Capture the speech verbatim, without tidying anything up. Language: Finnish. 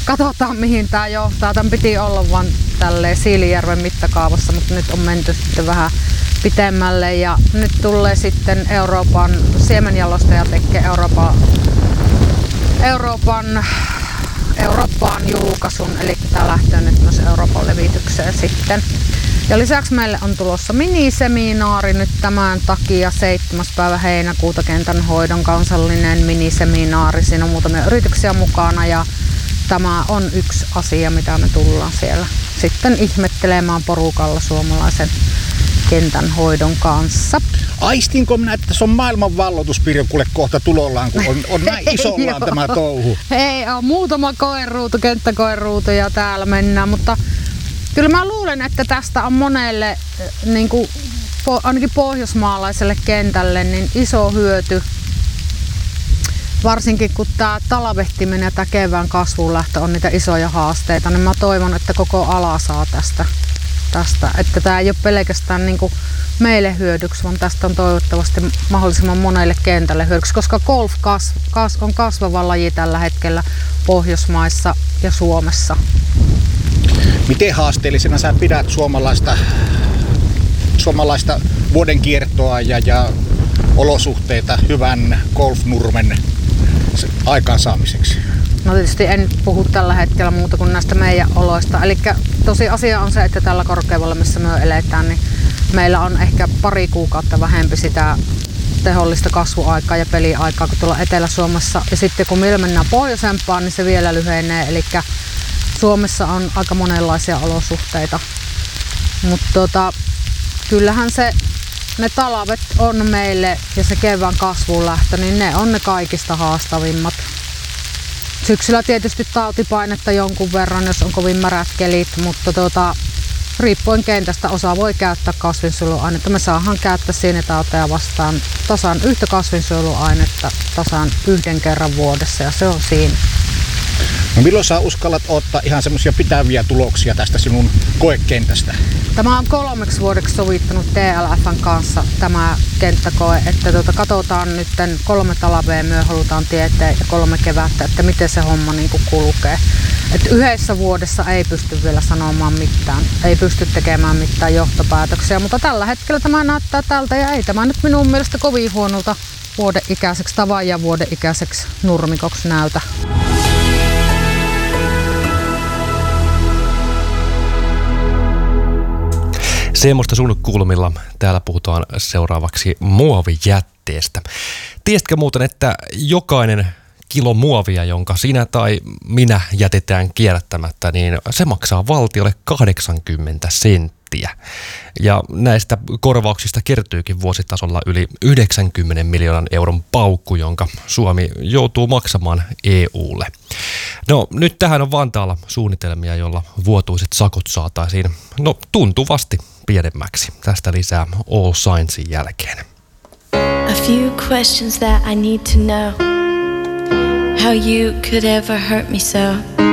katsotaan mihin tää johtaa. Tän piti olla vaan tälleen Siilijärven mittakaavassa, mutta nyt on menty sitten vähän pitemmälle ja nyt tulee sitten Euroopan siemenjalostaja tekee Euroopan, Euroopan, Eurooppaan julkaisun, eli tää lähtee nyt myös Euroopan levitykseen sitten. Ja lisäksi meille on tulossa miniseminaari nyt tämän takia seitsemäs päivä heinäkuuta kentän hoidon kansallinen miniseminaari. Siinä on muutamia yrityksiä mukana ja tämä on yksi asia, mitä me tullaan siellä sitten ihmettelemään porukalla suomalaisen kentän hoidon kanssa. Aistinko minä, että se on maailman valloituspiiri kuule kohta tulollaan, kun on, on näin isollaan tämä touhu? Ei ole, muutama koeruutu, kenttäkoeruutu ja täällä mennään, mutta kyllä mä luulen, että tästä on monelle, niin kuin, ainakin pohjoismaalaiselle kentälle, niin iso hyöty. Varsinkin kun tämä talvehtiminen ja tämä kevään kasvuun lähtö on niitä isoja haasteita, niin mä toivon, että koko ala saa tästä. tästä. Että tämä ei ole pelkästään niin kuin meille hyödyksi, vaan tästä on toivottavasti mahdollisimman monelle kentälle hyödyksi, koska golf kas, kas, on kasvava laji tällä hetkellä Pohjoismaissa ja Suomessa. Miten haasteellisena sä pidät suomalaista, suomalaista vuoden kiertoa ja, ja olosuhteita hyvän golfnurmen aikaansaamiseksi? No tietysti en puhu tällä hetkellä muuta kuin näistä meidän oloista. Eli tosi asia on se, että tällä korkeudella, missä me eletään, niin meillä on ehkä pari kuukautta vähempi sitä tehollista kasvuaikaa ja peliaikaa kuin tuolla Etelä-Suomessa. Ja sitten kun meillä mennään pohjoisempaan, niin se vielä lyhenee. Eli Suomessa on aika monenlaisia olosuhteita. Mutta tota, kyllähän se, ne talvet on meille ja se kevään kasvuun lähtö, niin ne on ne kaikista haastavimmat. Syksyllä tietysti tautipainetta jonkun verran, jos on kovin märät kelit, mutta tuota, riippuen kentästä osa voi käyttää kasvinsuojeluainetta. Me saadaan käyttää sienitauteja vastaan tasan yhtä kasvinsuojeluainetta tasan yhden kerran vuodessa ja se on siinä. No milloin sä uskallat ottaa ihan semmoisia pitäviä tuloksia tästä sinun koekentästä? Tämä on kolmeksi vuodeksi sovittanut T L F:n kanssa tämä kenttäkoe, että tuota, katsotaan nyt kolme talvea myö halutaan tietää ja kolme kevättä, että miten se homma niin kuin kulkee. Et yhdessä vuodessa ei pysty vielä sanomaan mitään, ei pysty tekemään mitään johtopäätöksiä, mutta tällä hetkellä tämä näyttää tältä ja ei tämä nyt minun mielestä kovin huonolta vuodeikäiseksi tavan ja vuodeikäiseksi nurmikoksi näytä. Semmoista sun kulmilla. Täällä puhutaan seuraavaksi muovijätteestä. Tiesitkö muuten, että jokainen kilo muovia, jonka sinä tai minä jätetään kierrättämättä, niin se maksaa valtiolle kahdeksankymmentä senttiä. Ja näistä korvauksista kertyykin vuositasolla yli yhdeksänkymmenen miljoonan euron paukku, jonka Suomi joutuu maksamaan E U:lle. No nyt tähän on Vantaalla suunnitelmia, jolla vuotuiset sakot saataisiin no tuntuvasti pienemmäksi. Tästä lisää All Saintsin jälkeen. A few questions that I need to know. How you could ever hurt me so.